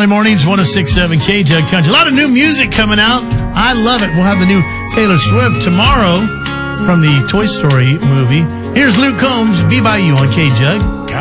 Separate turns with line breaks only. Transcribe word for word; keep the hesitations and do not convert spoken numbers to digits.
Valley Mornings, one oh six point seven K J U G Country. A lot of new music coming out. I love it. We'll have the new Taylor Swift tomorrow from the Toy Story movie. Here's Luke Combs, Be By You on K J U G.